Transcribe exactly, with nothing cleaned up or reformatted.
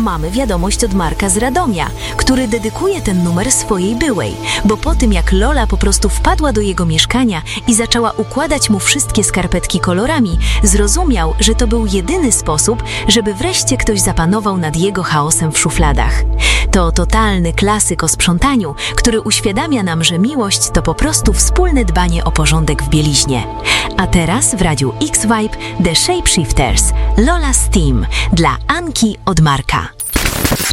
mamy wiadomość od Marka z Radomia, który dedykuje ten numer swojej byłej, bo po tym jak Lola po prostu wpadła do jego mieszkania i zaczęła układać mu wszystkie skarpetki kolorami, zrozumiał, że to był jedyny sposób, żeby wreszcie ktoś zapanował nad jego chaosem w szufladach. To totalny klasyk o sprzątaniu, który uświadamia nam, że miłość to po prostu wspólne dbanie o porządek w bieliźnie. A teraz w Radiu X-Vibe The Shapeshifters, Lola's Team dla Anki od Marka.